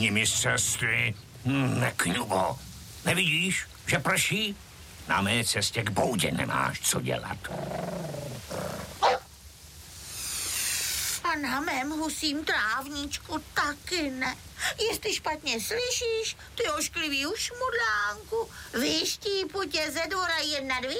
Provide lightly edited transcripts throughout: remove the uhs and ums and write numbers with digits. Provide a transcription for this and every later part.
Spadni mi z cesty, nekňubo. Nevidíš, že prší? Na mé cestě k boudě nemáš co dělat. A na mém husím trávníčku taky ne. Jestli špatně slyšíš, ty ošklivý ušmudlánku, vyštípu tě ze dvora 1, 2.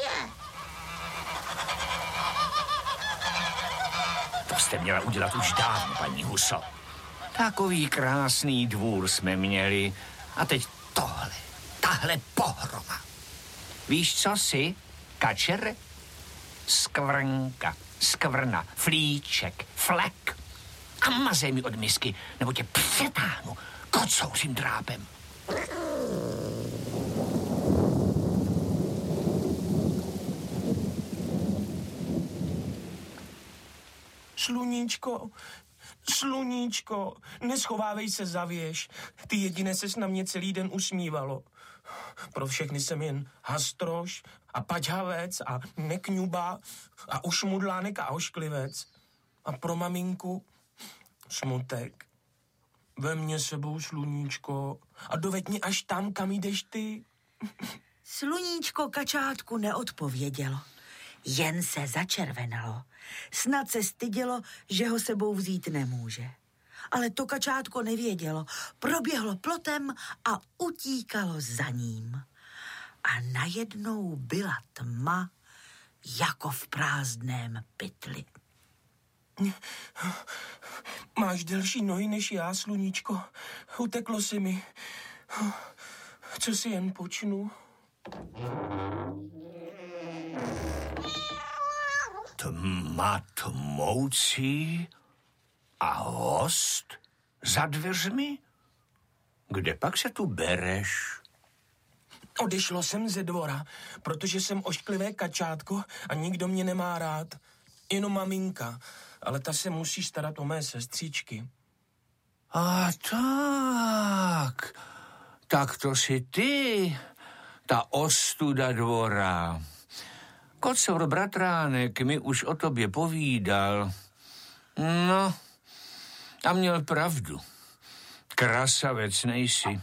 To jste měla udělat už dávno, paní Huso. Takový krásný dvůr jsme měli. A teď tahle pohroma. Víš, co jsi? Kačer? Skvrnka, skvrna, flíček, flek. A mazej mi od misky, nebo tě přetáhnu kocouřím drápem. Sluníčko, neschovávej se za věž. Ty jediné ses na mě celý den usmívalo. Pro všechny jsem jen hastroš a paťhavec a nekňuba a ušmudlánek a ošklivec. A pro maminku smutek. Vem mě sebou, sluníčko, a doveď mě až tam, kam jdeš ty. Sluníčko kačátku neodpovědělo. Jen se začervenalo. Snad se stydělo, že ho sebou vzít nemůže. Ale to kačátko nevědělo. Proběhlo plotem a utíkalo za ním. A najednou byla tma, jako v prázdném pytli. Máš delší nohy než já, sluníčko. Uteklo si mi. Co si jen počnu? Tma tmoucí a host za dveřmi? Kde pak se tu bereš? Odešlo jsem ze dvora, protože jsem ošklivé kačátko a nikdo mě nemá rád. Jenom maminka, ale ta se musí starat o mé sestřičky. A tak to jsi ty, ta ostuda dvora. Kocour bratránek mi už o tobě povídal. No, a měl pravdu. Krasavec nejsi.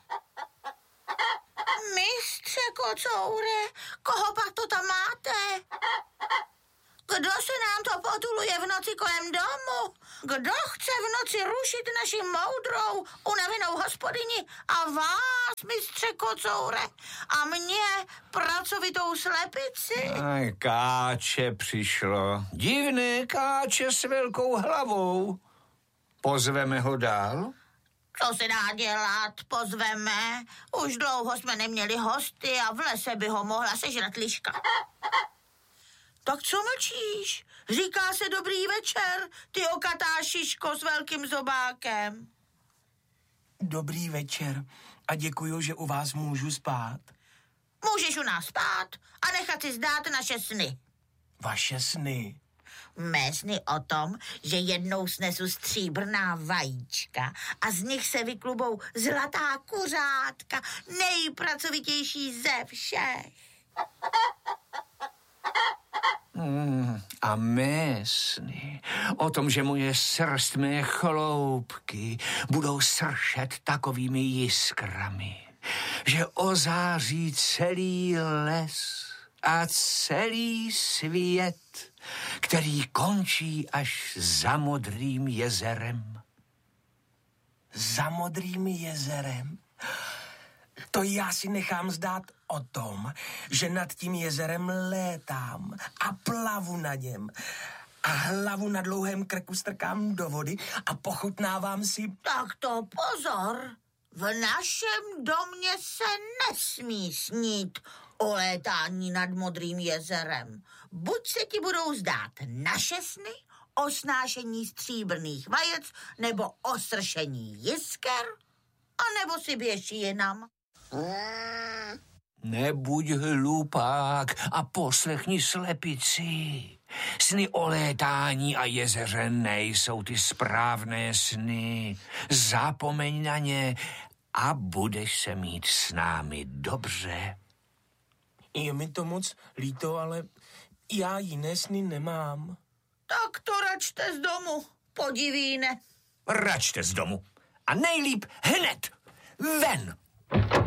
Mistře Kocoure, koho pak to tam máte? Kdo se nám to potuluje v noci kolem domu? Kdo chce v noci rušit naši moudrou, unavenou hospodyni a vás, mistře Kocoure, a mě, pracovitou slepici? Aj, káče přišlo. Divné káče s velkou hlavou. Pozveme ho dál? Co se dá dělat, pozveme. Už dlouho jsme neměli hosty a v lese by ho mohla sežrat liška. Tak co mlčíš? Říká se dobrý večer, ty okatá šiško s velkým zobákem. Dobrý večer a děkuju, že u vás můžu spát. Můžeš u nás spát a nechat si zdát naše sny. Vaše sny? Mé sny o tom, že jednou snesu stříbrná vajíčka a z nich se vyklubou zlatá kuřátka, nejpracovitější ze všech. A mé sny o tom, že moje srst, mé chloupky budou sršet takovými jiskrami, že ozáří celý les a celý svět, který končí až za Modrým jezerem. Za Modrým jezerem? To já si nechám zdát o tom, že nad tím jezerem létám a plavu na něm a hlavu na dlouhém krku strkám do vody a pochutnávám si... Tak to pozor, v našem domě se nesmí snít o létání nad Modrým jezerem. Buď se ti budou zdát naše sny o snášení stříbrných vajec, nebo o sršení jisker, anebo si běž jinam. Nebuď hlupák a poslechni slepici. Sny o létání a jezeře nejsou ty správné sny. Zapomeň na ně a budeš se mít s námi dobře. Je mi to moc líto, ale já jiné sny nemám. Tak to račte z domu, podivíne. Račte z domu A nejlíp hned. Ven!